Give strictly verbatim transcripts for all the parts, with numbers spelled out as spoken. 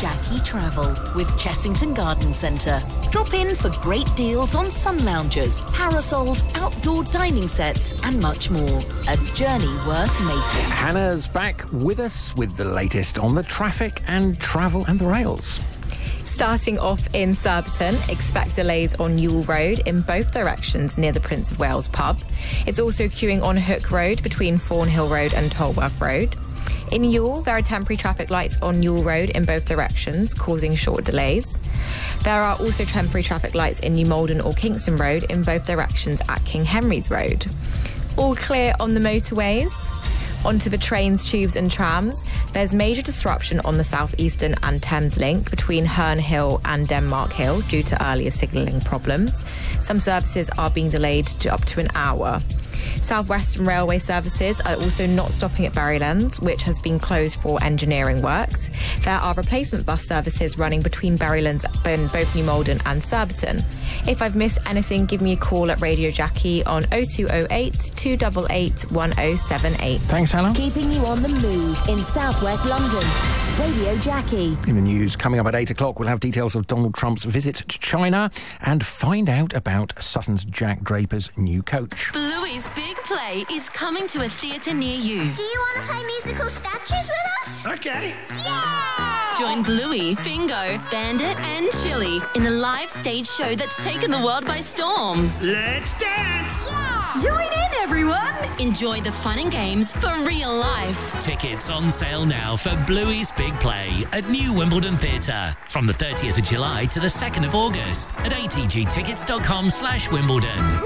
Jackie Travel with Chessington Garden Centre. Drop in for great deals on sun loungers, parasols, outdoor dining sets and much more. A journey worth making. Hannah's back with us with the latest on the traffic and travel and the rails. Starting off in Surbiton, expect delays on Newell Road in both directions near the Prince of Wales pub. It's also queuing on Hook Road between Thornhill Road and Tolworth Road. In Ewell, there are temporary traffic lights on Newell Road in both directions, causing short delays. There are also temporary traffic lights in New Malden or Kingston Road in both directions at King Henry's Road. All clear on the motorways. Onto the trains, tubes and trams. There's major disruption on the South Eastern and Thames Link between Herne Hill and Denmark Hill due to earlier signalling problems. Some services are being delayed to up to an hour. South Western Railway services are also not stopping at Berrylands, which has been closed for engineering works. There are replacement bus services running between Berrylands and both New Malden and Surbiton. If I've missed anything, give me a call at Radio Jackie on oh two oh eight, two eight eight, one oh seven eight. Thanks, Hannah. Keeping you on the move in southwest London. Radio Jackie. In the news, coming up at eight o'clock, we'll have details of Donald Trump's visit to China and find out about Sutton's Jack Draper's new coach. Bluey's Big Play is coming to a theatre near you. Do you want to play musical statues with us? Okay. Yeah! Join Bluey, Bingo, Bandit and Chili in the live stage show that's taken the world by storm. Let's dance! Yeah! Join in, everyone! Enjoy the fun and games for real life. Tickets on sale now for Bluey's Big Play at New Wimbledon Theatre from the thirtieth of July to the second of August at atgtickets.com slash Wimbledon.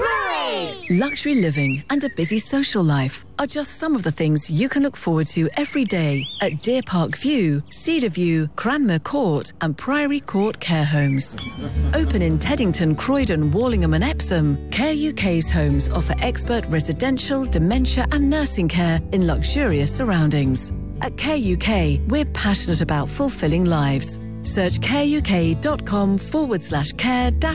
Luxury living and a busy social life are just some of the things you can look forward to every day at Deer Park View, Cedar View, Cranmer Court and Priory Court Care Homes. Open in Teddington, Croydon, Wallingham and Epsom, Care U K's homes offer expert residential, dementia and nursing care in luxurious surroundings. At Care U K, we're passionate about fulfilling lives. Search careuk.com forward slash care dash